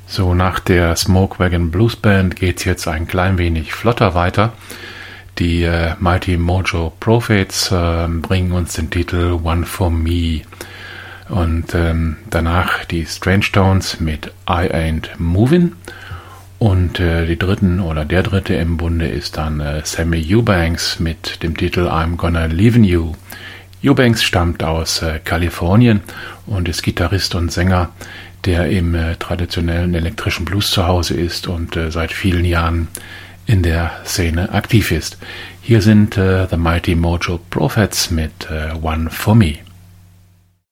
So, nach der Smoke Wagon Blues Band geht's jetzt ein klein wenig flotter weiter. Die Mighty Mojo Prophets bringen uns den Titel One for Me. Und danach die Strange Tones mit I Ain't Movin'. Und der dritte im Bunde ist dann Sammy Eubanks mit dem Titel I'm Gonna Leavin' You. Eubanks stammt aus Kalifornien und ist Gitarrist und Sänger, der im traditionellen elektrischen Blues zu Hause ist und seit vielen Jahren in der Szene aktiv ist. Hier sind The Mighty Mojo Prophets mit One for Me.